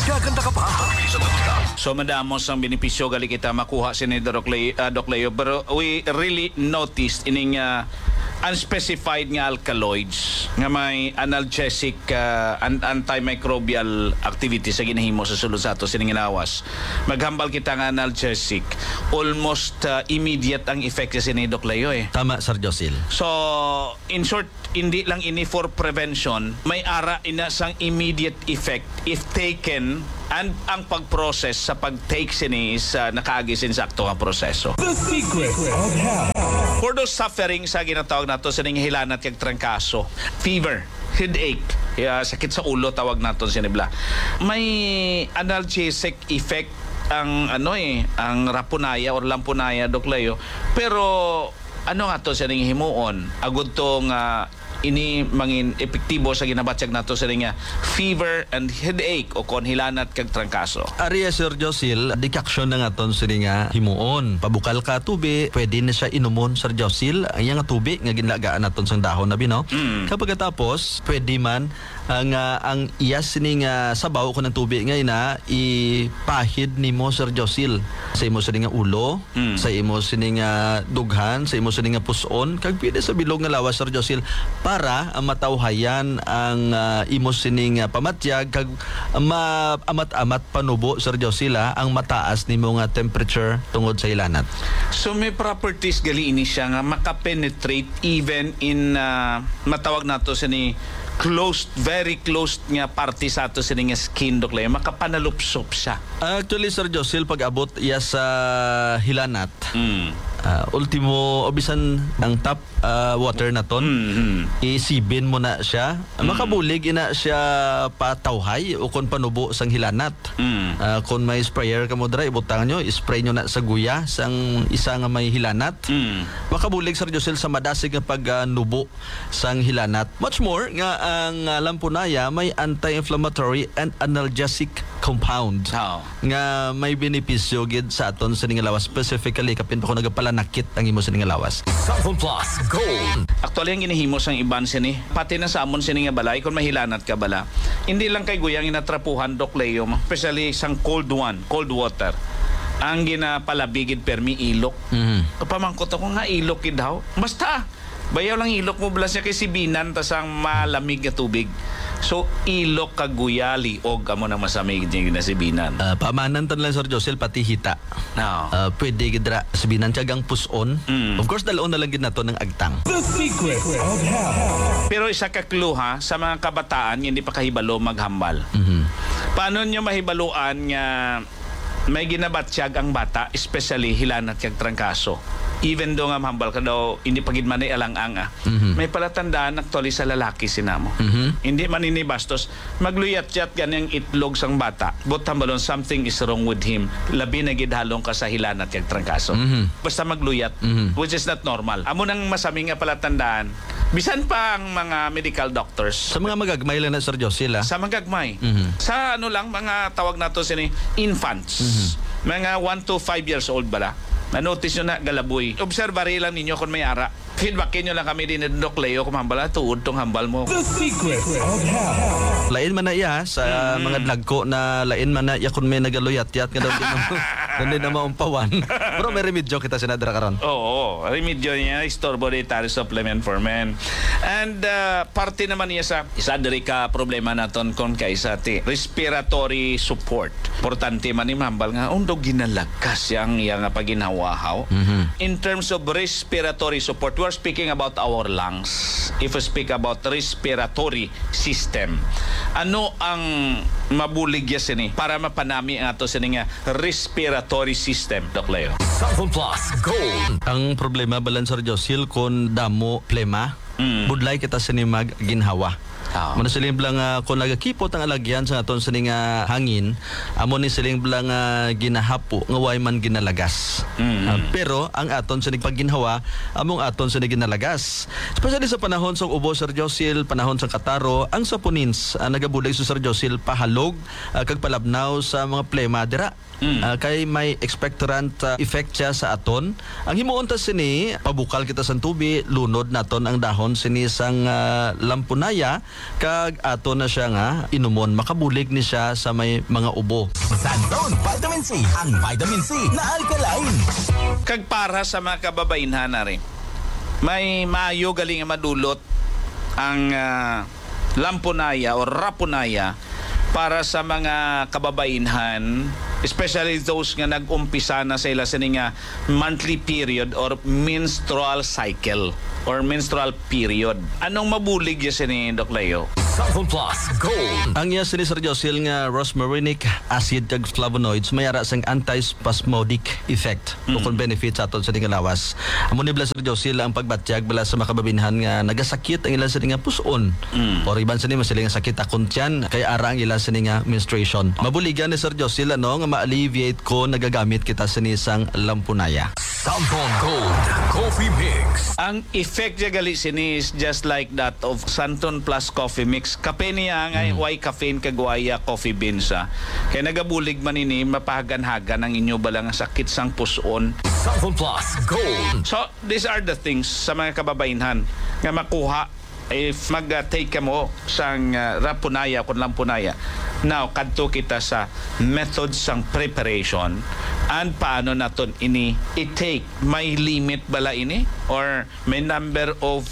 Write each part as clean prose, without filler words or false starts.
Gaganda ka pa. So madamos ang benepisyo gali kita makuha si ni Doc Leo, pero we really noticed ining unspecified nga alkaloids nga may analgesic and antimicrobial activity sa ginahimo sa sulod sa ato sining lawas. Maghambal kita nga analgesic, almost immediate ang effect sa ni Doc Leo eh. Tama, Sir Josil. So, in short, hindi lang ini for prevention, may ara ina sang immediate effect if taken and ang pag-process sa pag-take sini is nakaagi sinsakto nga proseso. The secret of health. For those suffering sa ginatawag nato sa ning hilanat kag trangkaso, fever, headache, sakit sa ulo tawag nato sinibla. May analgesic effect ang ang rapunaya or lampunaya, Doc Leo. Pero ano nga to sa ning himuon? Agud tong ini mangin epektibo sa ginabatyag nato sa ning fever and headache o konhilanat kag trangkaso. Ariya, Sir Josil, decoction na nga ton sa nga himuon. Pabukal ka tubi, pwede na siya inumon, Sir Josil. Ang nga tubi nga ginlagaan naton sa dahon na bino. Kapag tapos, pwede man ang iyas ning sabaw ko ng tubig nga ina ipahid nimo, Sir Josil, sa imo sa nga ulo, sa imo sa nga dughan, sa imo sa nga puson, kag pwede sa bilog nga lawas, Sir Josil, para matawhayan ang imo sining pamatyag kag amat-amat panubo, Sir Josil, ang mataas nimo nga temperature tungod sa ilanat. So may properties gali ini siya nga makapenetrate even in matawag nato sa ni closed, very closed nga parte sa ato sa nga skin, Doc Leo, makapanalupsop siya. Actually, Sir Josil, pag abot iya sa hilanat, ultimo obisan ang tap water na ton, isibin mo na siya, makabulig ina siya patawhay o kon panubo sang hilanat. Kung may sprayer ka mo dra, ibutang nyo, spray nyo na sa guya sang isa nga may hilanat. Makabulig, Sir Josil, sa madasig nga pagnubo sang hilanat. Much more nga ang lampunaya may anti-inflammatory and analgesic compound nga may benepisyo gid sa aton sa ning lawas, specifically kapin pa ko nagapalanakit ang imo sa ning lawas. Southern Plus Gold. Actually, ang ginihimo sang iban sini, pati na sa amon sini nga balay, kung mahilanat ka bala, hindi lang kay guyang inatrapuhan, Doc Leo, especially sang cold water. Ang ginapalabigid permi ilok. Pamangkot ako nga ilok gid daw. Basta bayaw lang ilok mo bala siya kay sibinan tas ang malamig nga tubig. So ilok kag guyali og amo nang masamig din na sibinan. Pamanan tan lang, Sir Josil, pati hita. Pwede gidra sibinan tiyagang puson. Of course, dalon na lang gid nato ng agtang. The secret of health. Pero isa ka clue sa mga kabataan hindi pa kahibalo maghambal. Paano nyo mahibaluan nga may ginabatsyag ang bata, especially hilanat kag trangkaso? Even do nga mahambal ka daw, hindi pagid man alang-ang may palatandaan actually sa lalaki sinamo. Hindi man bastos, magluyat-yat ganyang itlog sang bata, but hambalon something is wrong with him. Labi na gidhalong ka sa hilanat kag trangkaso. Basta magluyat, which is not normal. Amo nang masami nga palatandaan. Bisan pa ang mga medical doctors. Sa mga magagmay lang na, Sir Josil, Sa magagmay. Sa mga tawag nato sini infants. Mga 1 to 5 years old bala. Na-notice nyo na galaboy. Observary lang ninyo kung may ara. Feedbackin nyo lang kami din ni Doc Leo kung hambal tuod tong hambal mo. The secret of health. Lain man na iya sa mga dlagko na lain man na iya kung may nagaluyat-yat nga daw din na maumpawan. Pero may remedyo kita sinadra karon. Oo, remedyo niya istorbo dietary supplement for men. And parte naman niya sa isa diri ka problema naton kon kaysa ti respiratory support. Importante man ni hambal nga undog ginalakas yang nga paginhawahaw. In terms of respiratory support, we're speaking about our lungs. If we speak about respiratory system, ano ang mabuligya sini para mapanami ang ato sini nga respiratory system, Doc Leo? Southern Plus Gold. Ang problema balan, Sir Josil, kon damo plema, budlay kita sinimag ginhawa. Muna siling blang kung nagakipot ang alagyan sa aton sining hangin, amo ni siling blang ginahapo nga way man ginalagas. Pero ang aton sining pagginhawa, among aton sining ginalagas. Especially sa panahon sa ubo, Sir Josil, panahon sa kataro, ang saponins nagabulig sa Sir Josil pahalog kag palabnaw sa mga plema dira. Kay may expectorant effect siya sa aton. Ang himuon ta sini, pabukal kita sa tubi, lunod naton ang dahon sini sang lampunaya kag ato na siya nga inumon, makabulig ni siya sa may mga ubo. Sandon Vitamin C, ang vitamin C na alkaline. Kag para sa mga kababainhan na rin, may maayo galing nga madulot ang lampunaya o rapunaya para sa mga kababainhan, especially those nga nag-umpisa na sa ila sa nga monthly period or menstrual cycle or menstrual period. Anong mabulig ya ni Doc Leo? Southern Plus Gold. Ang iya sini Sir Josil nga rosmarinic acid kag flavonoids mayara sang antispasmodic effect o kung benefit sa aton sa nga lawas. Amo ni Sir Josil ang pagbatyag bala sa makababinhan nga nagasakit ang ilang sa nga puson. Or iban sa nimo sila nga sakit akon tiyan kay ara ang ilang sa nga menstruation. Mabuligan ni Sir Josil ano nga ma-alleviate ko nagagamit kita sa isang lampunaya. Southern Gold Coffee Mix. Ang effect niya gali sini is just like that of Santon Plus Coffee Mix. Kape niya nga way caffeine kagwaya coffee beans sa. Kaya nagabulig man ini mapahagan-hagan ang inyo balang sakit sang puson. Southern Plus Gold. So these are the things sa mga kababainhan nga makuha if mag-take ka mo sang rapunaya kung lampunaya. Now kadto kita sa methods sang preparation and paano naton ini i-take. May limit bala ini or may number of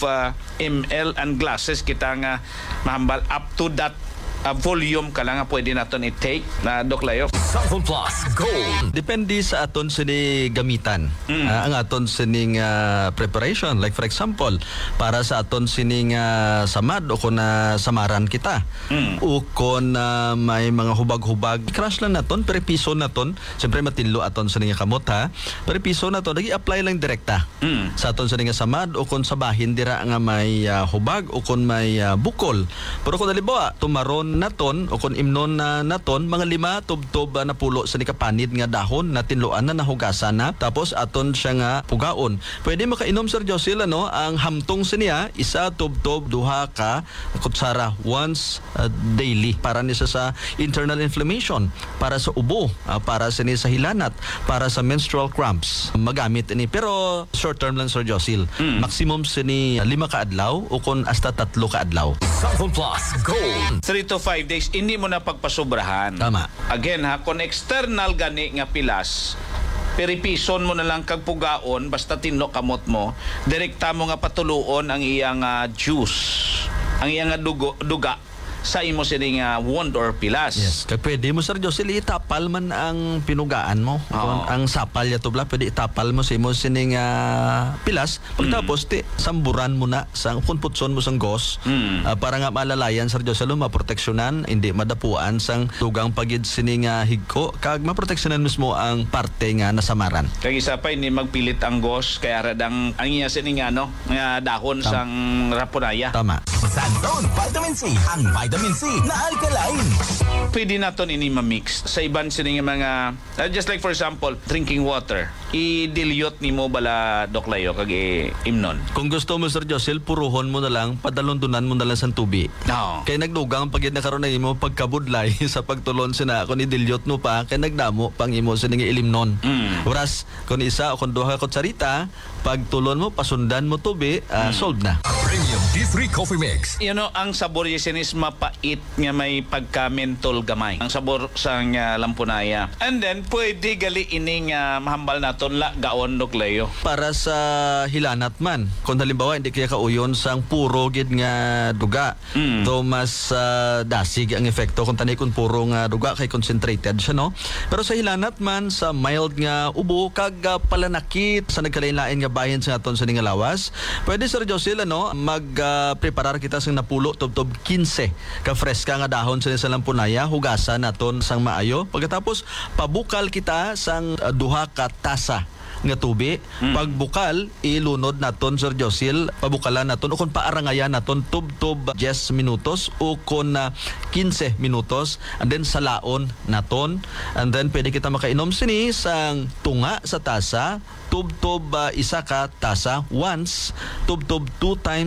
ml and glasses kita nga mahambal up to that volume ka lang nga pwede naton i-take na Doc Leo. Southern Plus Gold. Depende sa aton sini gamitan. Ang aton sining preparation, like for example para sa aton sining samad o kung samaran kita o kung may mga hubag-hubag crush lang naton pero piso naton siyempre matinlo aton sining kamot ha pero piso naton nagi-apply lang direkta sa aton sining samad o kung sa bahin dira nga may hubag o kung may bukol. Pero kung halimbawa tumaron naton o kung imnon na naton mga 5 tubtob na pulo sa nikapanid nga dahon na tinluan na nahugasan na tapos aton siya nga pugaon. Pwede makainom Sir Josil ano ang hamtong siniya isa tubtob duha ka kutsara once daily para ni sa internal inflammation, para sa ubo, para sa sa hilanat, para sa menstrual cramps. Magamit ini pero short term lang Sir Josil. Maximum sini 5 ka adlaw o kung hasta 3 ka adlaw. Southern Plus Gold. 3 to 5 days hindi mo na pagpasubrahan. Tama. Again ha, kung external gani nga pilas, peripison mo na lang kag pugaon basta tinlo kamot mo, direkta mo nga patuluon ang iyang juice, ang iyang duga sa imo sining wound or pilas. Yes. Kaya pwede mo Sir Josil itapal man ang pinugaan mo. Kung ang sapal yato bla pwede itapal mo sa imo sining pilas. Pagtapos ti samburan mo na sang kung putson mo sang gos para nga malalayan Sir Josil maproteksyonan hindi madapuan sang tugang pagid sining higko kag maproteksyonan mismo ang parte nga nasamaran. Kag isa pa hindi magpilit ang gos kaya radang ang iya sining nga dahon sang rapunaya. Tama. Sandon Vitamin C, ang vitamin C na alkaline. Pwede naton ini ma-mix sa iban sining mga just like for example drinking water. I-dilute nimo bala Doc Leo kag imnon. Kung gusto mo Sir Josil puruhon mo na lang padalondunan mo na lang sang tubi. No. Kay nagdugang pagid na karon na imo pagkabudlay sa pagtulon sina kun i-dilute mo pa kay nagdamo pang imo sining ilimnon. Whereas kun isa o kun duha ka kutsarita pagtulon mo pasundan mo tubi solved na. Premium D3 Coffee Mix. You know, ang sabor yasin is mapait nga may pagka-mentol gamay. Ang sabor sang lampunaya. And then, pwede gali ining mahambal naton la gaon Doc Leo. Para sa hilanat man, kung halimbawa hindi kaya kauyon sang puro gid nga duga, though mas dasig ang epekto kung tani kun puro nga duga kay concentrated siya no. Pero sa hilanat man sa mild nga ubo kag palanakit sa nagkalain-lain nga bahin sa aton sa nga lawas, pwede Sir Josil ano mag-preparar kita sang napulo tubtob 15 ka freska nga dahon sa lampunaya hugasan naton sang maayo pagkatapos pabukal kita sang duha ka tasa nga tubi. Pagbukal ilunod naton Sir Josil pabukalan naton o kung paarangayan naton tubtob 10 minutos o kung 15 minutos and then salaon naton and then pwede kita makainom sini sang tunga sa tasa tubtob isa ka tasa once tubtob 2 times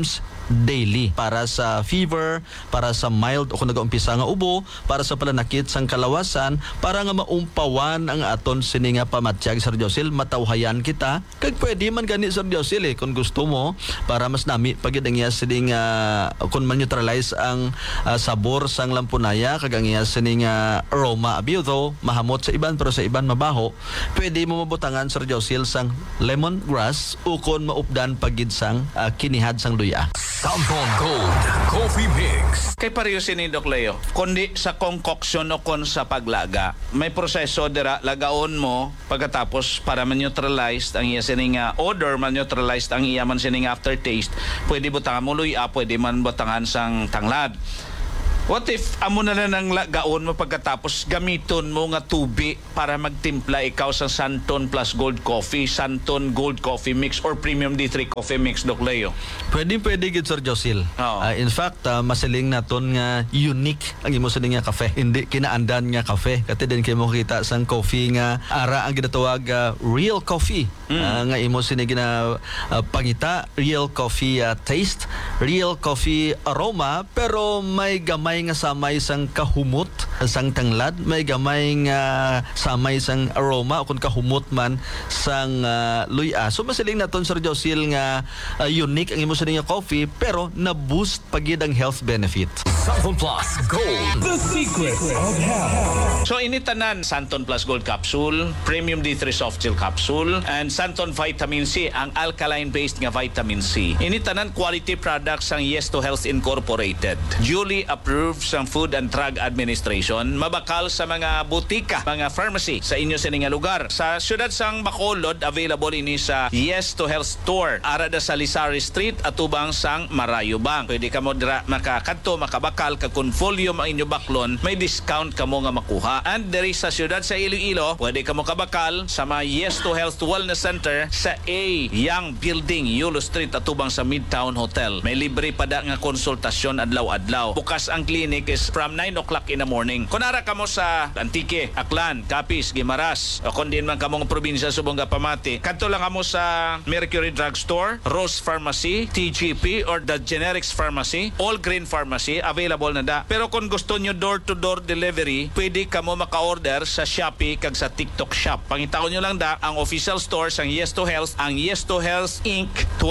daily para sa fever, para sa mild o kung nag-umpisa nga ubo, para sa pananakit sang kalawasan, para nga maumpawan ang aton sini nga pamatyag, Sir Josil, matawhayan kita. Kag pwede man gani, Sir Josil, kung gusto mo, para mas nami pagid ang iya sini nga kung man-neutralize ang sabor sang lampunaya, kag ang iya sini nga aroma abiudo, mahamot sa iban pero sa iban mabaho, pwede mo mabutangan, Sir Josil, sang lemongrass ukon maupdan pagid sang kinihad sang luya. Santon Gold Coffee Mix. Kay pareho ni Doc Leo, kundi sa concoction o kon sa paglaga, may proseso dira lagaon mo pagkatapos para man-neutralize ang iya sining odor, man-neutralize ang iya man sining aftertaste. Pwede butangan mo luya, pwede man butangan sang tanglad. What if amo na lang gaon mo pagkatapos gamiton mo nga tubi para magtimpla ikaw sa Santon Plus Gold Coffee, Santon Gold Coffee Mix or Premium D3 Coffee Mix, Doc Leo? Pwede gid, Sir Josil. Oo. In fact, masiling naton nga unique ang imo sining nga kafe. Hindi kinaandan nga kafe. Kati din kay mo kita sang coffee nga ara ang ginatawag real coffee. Nga imo sining gina pangita, real coffee taste, real coffee aroma, pero may gamay nga samay sang kahumot sang tanglad, may gamay nga samay sang aroma o kung kahumot man sang luya. So masiling naton, Sir Josil, nga unique ang imo sa nga coffee pero na-boost pagid ang health benefit. Santon Plus Gold. The secret of health. So initanan Santon Plus Gold Capsule, Premium D3 Soft Gel Capsule, and Santon Vitamin C, ang alkaline-based nga vitamin C. Initanan quality products ang Yes to Health Incorporated. Duly approved sa Food and Drug Administration, mabakal sa mga butika, mga pharmacy sa inyo sa nga lugar. Sa siyudad sang Bacolod, available ini sa Yes to Health Store, arada sa Lisari Street at ubang sang Marayubang. Pwede ka mo dira makakadto, makabakal ka kung volume ang inyo baklon, may discount ka mo nga makuha. And there is sa siyudad sa Iloilo, pwede ka mo kabakal sa mga Yes to Health Wellness Center sa A Young Building, Yulo Street at ubang sa Midtown Hotel. May libre pa da nga konsultasyon adlaw-adlaw. Bukas ang clinic is from 9 o'clock in the morning. Kung nara ka mo sa Antique, Aklan, Capiz, Guimaras, o kung din man ka mong probinsya subong Pamati, kanto lang ka mo sa Mercury Drugstore, Rose Pharmacy, TGP, or the Generics Pharmacy, All Green Pharmacy, available na da. Pero kung gusto nyo door-to-door delivery, pwede ka mo maka-order sa Shopee kag sa TikTok Shop. Pangitaon nyo lang da ang official stores ang Yes to Health, ang Yes to Health Inc.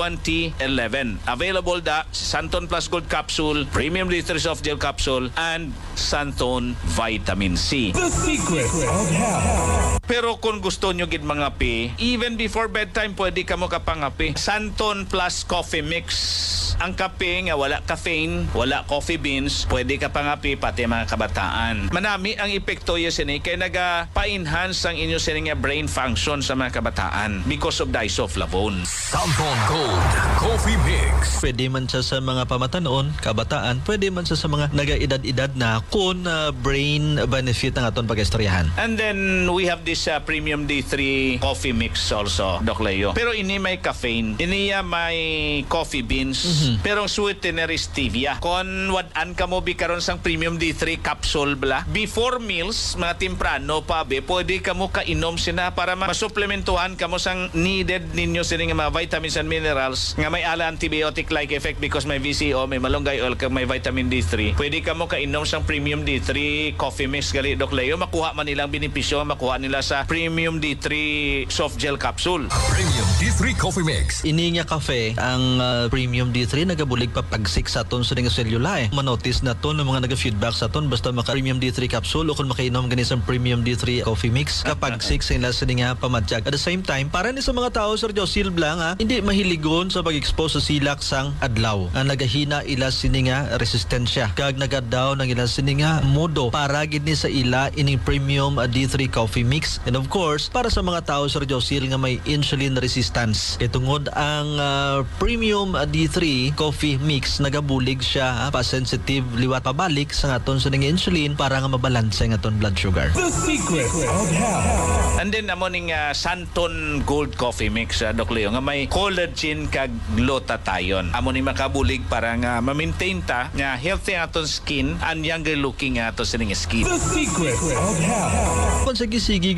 2011. Available da sa Santon Plus Gold Capsule, Premium D3 Soft Gel Capsule, and Santon Vitamin C. The secret of health. Pero kung gusto nyo gid mga pi, even before bedtime pwede ka mo kapangapi. Santon Plus Coffee Mix. Ang kape nga wala caffeine, wala coffee beans, pwede ka pangapi pati mga kabataan. Manami ang epekto ya sini kay naga-pa-enhance ang inyo sini nga brain function sa mga kabataan because of the isoflavone. Santon Gold Coffee Mix. Pwede man siya sa mga pamatanon, kabataan, pwede man siya sa mga nagaedad-edad na kung brain benefit ang aton pag-istoryahan. And then we have this Premium D3 Coffee Mix also, Doc Leo. Pero ini may caffeine, iniya may coffee beans, pero ang sweetener is stevia. Kung wadan ka mo bikaron sang Premium D3 capsule bla, before meals, mga temprano pa be, pwede ka mo kainom sina para masuplementuhan ka mo sang needed ninyo sini nga mga vitamins and minerals nga may ala antibiotic-like effect because may VCO, may malunggay oil, kag may vitamin D3. Pwede ka mo kainom sang Premium D3 Coffee Mix gali, Doc Leo. Makuha man nilang benepisyo, makuha nila sa Premium D3 Soft Gel Capsule. Premium D3 Coffee Mix. Ini nga kafe, ang Premium D3 nagabulig pa pagsik sa aton sa nga selula. Manotice na to ng mga naga-feedback sa aton basta maka Premium D3 capsule o kung makainom gani sa Premium D3 Coffee Mix kapag 6 sila sa nga pamadyag. At the same time, para ni sa mga tao, Sir Josil Blang, hindi mahiligon sa pag-expose sa silak sang adlaw. Nagahina ila sini nga resistensya. Kag nagadaw ng ila sini nga modo para gid ni sa ila ining Premium D3 Coffee Mix. And of course, para sa mga tao, Sir Josil, nga may insulin resistance. Kaya tungod ang Premium D3 Coffee Mix, nagabulig siya pa-sensitive liwat pabalik sa aton sa nga insulin para nga mabalanse ang aton blood sugar. The secret of health. And then amo ning Santon Gold Coffee Mix, Doc Leo, nga may collagen kag glutathione. Amo ni makabulig para nga ma-maintain ta nga healthy ang aton skin and younger looking ato sa ning skin. The secret of health. Kung sa gisigi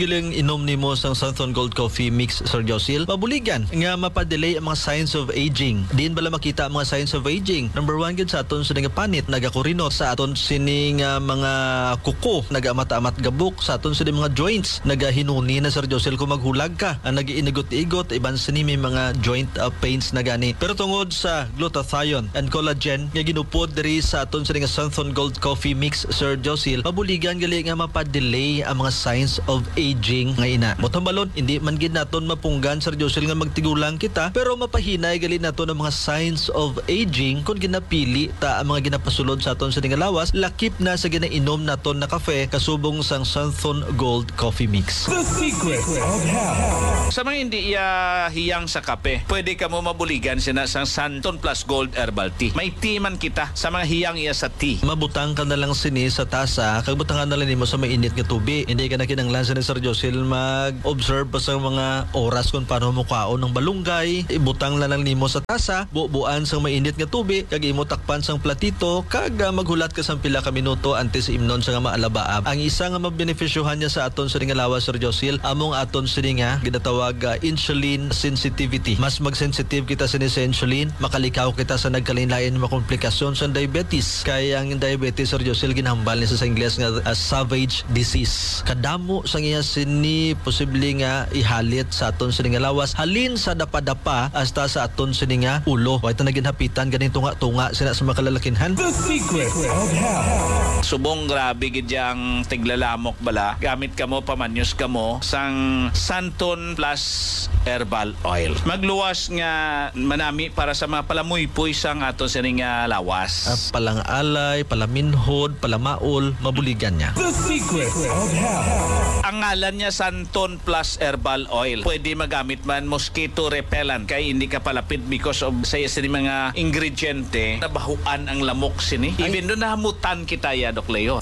giling inom nimo sang Santon Gold Coffee Mix, Sir Josil, mabuligan nga mapadelay ang mga signs of aging. Diin bala makita ang mga signs of aging. Number 1 gid sa aton sining panit, nagakurinot sa aton sining mga kuko, nagamata-amat gabuk sa aton sining mga joints, nagahinuni na, Sir Josil, kung maghulag ka, nagiinigot-igot, iban sini may mga joint pains na gani. Pero tungod sa glutathione and collagen nga ginupod diri sa aton sining Santon Gold Coffee Mix, Sir Josil, mabuligan gali nga mapadelay ang mga signs of aging nga ina. Motambalon, hindi man gid naton mapunggan, Sir Josil, nga magtigulang kita, pero mapahinay gali naton ang mga signs of aging kung ginapili ta ang mga ginapasulod sa aton sining lawas, lakip na sa ginainom naton na kafe kasubong sang Santon Gold Coffee Mix. Sa mga hindi hiyang sa kape, pwede ka mo mabuligan sina sang Santon Plus Gold Herbal Tea. May tea man kita sa mga hiyang iya sa tea. Mabutang ka na lang sini sa tasa, kagbutangan na lang nimo sa mainit nga tubig. Hindi ka na kinanglan sa ni Sir Josil mag-observe pa sa mga oras kung paano mo kaon ng balunggay. Ibutang na lang nimo sa tasa, bubuan sa mainit nga tubig, kag imo takpan sang platito, kag maghulat ka sang pila ka minuto antes imnon sa nga maalabaab. Ang isa nga mabenepisyohan niya sa aton sa nga lawas, Sir Josil, among aton sa nga ginatawag insulin sensitivity. Mas mag-sensitive kita sa insulin, makalikaw kita sa nagkalain-lain mga komplikasyon sa diabetes. Kaya ang diabetes, Sir Josil, ginhambal niya sa Ingles nga savage disease. Kadamo sa iya sini posible nga ihalit sa aton sa nga lawas, halin sa dapa-dapa hasta sa aton sa nga ulo. Wa ita naginhapitan ganing tunga-tunga sina sa makalalakinhan. Subong grabe gid yang tiglalamok bala. Gamit kamo pamanyos kamo sang Santon Plus Herbal Oil. Magluwas nga manami para sa mga palamuypoy sang aton sa nga lawas. Palang alay, palaminhod, palamaol, mabuligan niya. Ang ngalan niya Santon Plus Herbal Oil. Pwede magamit man mosquito repellent kay hindi ka palapit because of sa sini mga ingrediente nabahuan ang lamok sini. Even doon nahamutan kita ya, Dok Leo.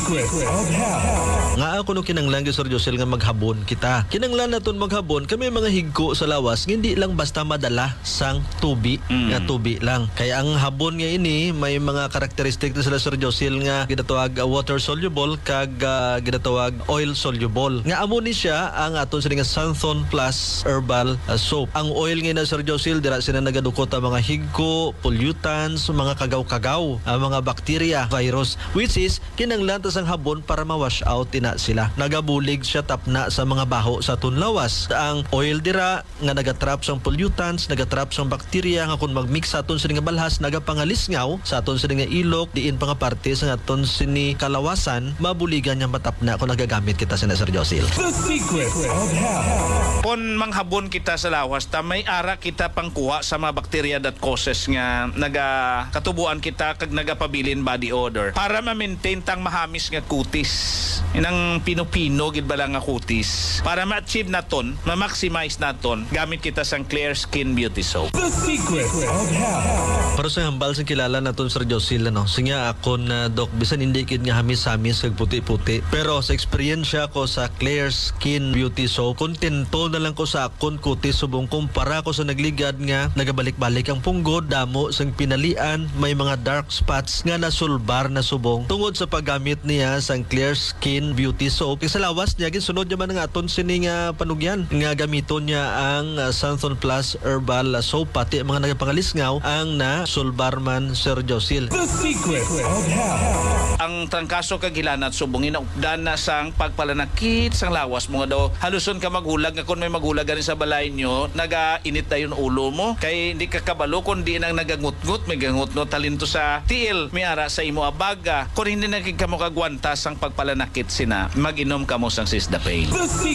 Nga ako no kinanglan, Sir Josil, nga maghabon kita. Kinanglan naton maghabon kami mga higko sa lawas, hindi lang basta madala sang tubi, nga tubi lang. Kaya ang habon nga ini may mga karakteristik na sila, Sir Josil, nga ginatawag water soluble kag ginatawag oil soluble. Nga amo ni siya ang aton sa nga Santon Plus Herbal Soap. Ang oil nga na, Sir Josil, dira sila nagadukot ang mga higko, pollutants, mga kagaw-kagaw, ang mga bacteria, virus, which is kinanglan tas ang habon para ma-wash out ina sila. Nagabulig siya tapna sa mga baho sa aton lawas. Ang oil dira nga nagatrap sang pollutants, nagatrap sang bacteria nga kung magmix sa aton sini nga balhas nagapangalisngaw sa aton sini nga ilok, diin pa nga parte sa aton sini kalawasan, mabuligan niya matapna kung nagagamit kita sa Sir Josil. Kung manghabon kita sa lawas, ta may ara kita pangkuha sa mga bacteria that causes nga nagakatubuan kita kag nagapabilin body odor para ma-maintain tang mahamis nga kutis. Inang pino-pino gid bala nga kutis. Para ma-achieve naton, ma-maximize naton, gamit kita sang Clear Skin Beauty Soap. Para sa hambal sa kilala naton, Sir Josil, ano, sinya ako na Dok, bisan hindi kid nga hamis-hamis kag puti-puti. Pero sa eksperyensya ko sa Clear Skin Beauty Soap, kontento na lang ko sa akon kutis subong kumpara ko sa nagligad nga nagabalik-balik ang punggod, damo sang pinalian, may mga dark spots nga nasulbar na subong tungod sa paggamit niya sang Clear Skin Beauty Soap. Sa lawas niya ginsunod naman nga aton sini nga panugyan nga gamiton niya ang Santon Plus Herbal Soap, pati mga nagapangalisngaw ang nasulbar man, Sir Josil. Ang trangkaso kag hilanat subong inaupdan na sang pagpalanakit sang lawas mo nga daw haluson ka maghulag nga kung may maghulag ganin sa balay nyo nagainit na yung ulo mo kay hindi ka kabalo kung di nang nagangut-ngut may gangut-ngut talento sa tiil may ara sa imo abaga kung hindi na ka mo kagwanta sang pagpalanakit sina mag-inom ka mo sang Sisdapain.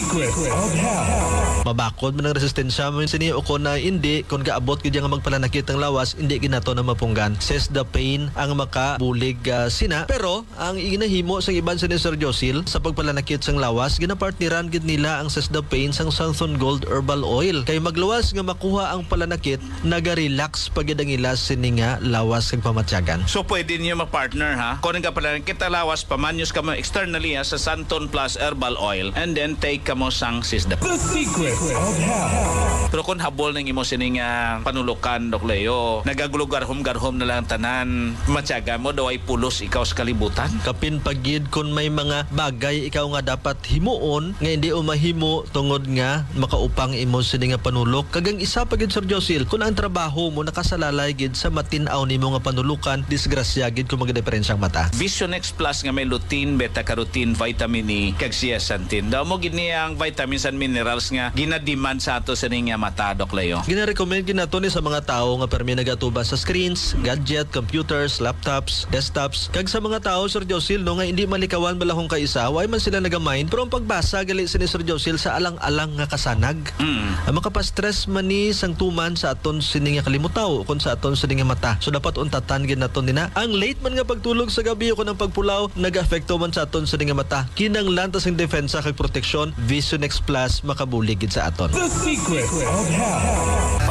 Mabakod man ang resistensya mo sini o kung na hindi kung gaabot gid nga magpalanakit ang lawas hindi ginato na mapunggan. Sisdapain ang makabulig sina, pero ang inahimo sa iban sa ni Sir Josil sa pagpalanakit sang lawas ginapartneran gid nila ang Sisdapain sang Santon Gold Herbal Oil kay magluwas nga makuha ang palanakit naga-relax pagid ang ilas sini nga lawas kag pamatyagan. So pwede niyo mag-partner ha. Kung nga palanakit ang lawas pamanyos ka mo externally sa Santon Plus Herbal Oil and then take ka mo sang Sisdapain. Pero kung habol ng imo sining panulukan, Dok Leo, nagagulugarhom-garhom na lang tanan, matyaga mo daw ay pulos ikaw sa kalibutan. Kapin pagid kung may mga bagay ikaw nga dapat himo himuon nga hindi umahimo tungod nga makaupang imo sini nga panulok. Kagang isa pa gid Sir Josil, kung ang trabaho mo nakasalalay gid sa matin-aw nimo nga panulukan, disgrasya gid kung magdiferensyang mata. Vision X Plus nga may lutein, beta-carotene, vitamin E, kag zeaxanthin. Daw mo gid niya ang vitamins and minerals nga ginademand sa ato sa nga mata, Dok Leo. Gina-recommend ginato ni sa mga tao nga permi nagatuba sa screens, gadget, computers, laptops, desktops. Kag sa mga tao Sir Josil no nga hindi malikawan balahong kaisa, way man sila nagamind, pero ang pagbasa gali sini Sir Josil sa alang-alang nga kasanag. Ang makapastress man ni sang tuman sa aton sini nga kalimutaw kun sa aton sini nga mata. So dapat untatan gid naton nina. Ang late man nga pagtulog sa gabi o kun ang pagpulaw nag-apekto man sa aton sini nga mata. Kinanglan ta sing depensa kag proteksyon, Vision X Plus makabulig gid sa aton. The secret of health.